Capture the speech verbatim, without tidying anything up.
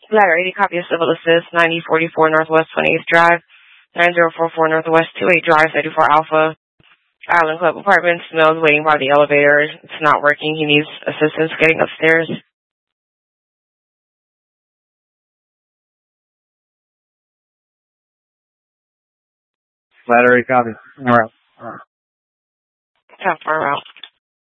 Ladder eighty, copy of civil assist, ninety forty-four Northwest twenty-eighth Drive, nine zero four four Northwest twenty-eighth Drive, thirty-four Alpha, Island Club Apartments. Mel's waiting by the elevator. It's not working. He needs assistance getting upstairs. Ladder eighty, copy. All right. All right. How far out?